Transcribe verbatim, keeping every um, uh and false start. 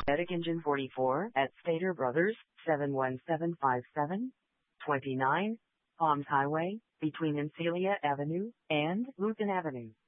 Medic Engine forty-four at Stater Brothers, seven one seven five seven, twenty-nine, Palms Highway, between Encilia Avenue and Lucan Avenue.